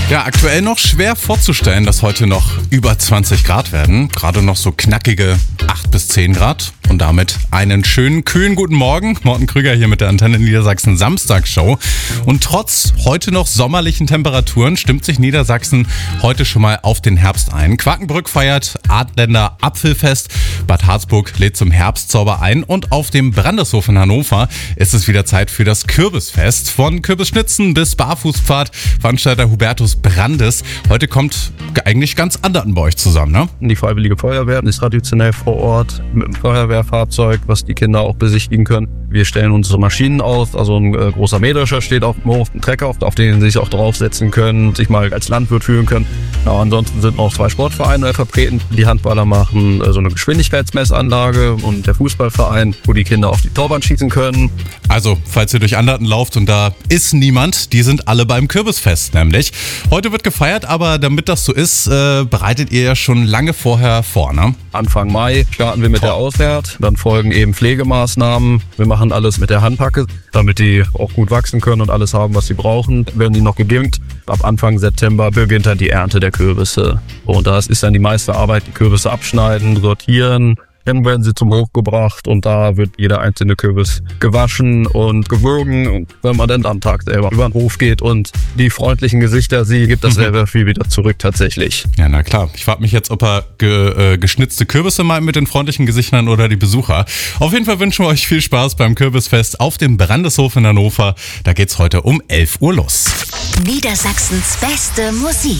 Ja, aktuell noch schwer vorzustellen, dass heute noch über 20 Grad werden. Gerade noch so knackige 8 bis 10 Grad. Und damit einen schönen, kühlen guten Morgen. Morten Krüger hier mit der Antenne Niedersachsen Samstagsshow. Und trotz heute noch sommerlichen Temperaturen stimmt sich Niedersachsen heute schon mal auf den Herbst ein. Quakenbrück feiert Adländer Apfelfest. Bad Harzburg lädt zum Herbstzauber ein. Und auf dem Brandeshof in Hannover ist es wieder Zeit für das Kürbisfest. Von Kürbisschnitzen bis Barfußpfad, Veranstalter Hubertus Brandes. Heute kommt eigentlich ganz anderen bei euch zusammen, ne? Die Freiwillige Feuerwehr ist traditionell vor Ort mit dem Feuerwehrfahrzeug, was die Kinder auch besichtigen können. Wir stellen unsere Maschinen aus, also ein großer Mähdrescher steht auf dem Hof, ein Trecker, auf den sie sich auch draufsetzen können, sich mal als Landwirt fühlen können. Ja, ansonsten sind noch 2 Sportvereine vertreten. Die Handballer machen so eine Geschwindigkeitsmessanlage und der Fußballverein, wo die Kinder auf die Torwand schießen können. Also, falls ihr durch Anderten lauft und da ist niemand, die sind alle beim Kürbisfest nämlich. Heute wird gefeiert, aber damit das so ist, bereitet ihr ja schon lange vorher vor, ne? Anfang Mai starten wir mit der Aussaat, dann folgen eben Pflegemaßnahmen. Wir machen alles mit der Handpacke, damit die auch gut wachsen können und alles haben, was sie brauchen. Werden die noch gedüngt. Ab Anfang September beginnt dann die Ernte der Kürbisse. Und das ist dann die meiste Arbeit, die Kürbisse abschneiden, sortieren. Dann werden sie zum Hof gebracht und da wird jeder einzelne Kürbis gewaschen und gewogen. Und wenn man dann am Tag selber über den Hof geht und die freundlichen Gesichter sieht, gibt das selber viel wieder zurück tatsächlich. Ja, na klar. Ich frage mich jetzt, ob er geschnitzte Kürbisse meint mit den freundlichen Gesichtern oder die Besucher. Auf jeden Fall wünschen wir euch viel Spaß beim Kürbisfest auf dem Brandeshof in Hannover. Da geht's heute um 11 Uhr los. Niedersachsens beste Musik.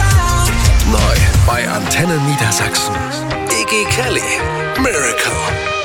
Neu bei Antenne Niedersachsen. Iggy Kelly, Miracle.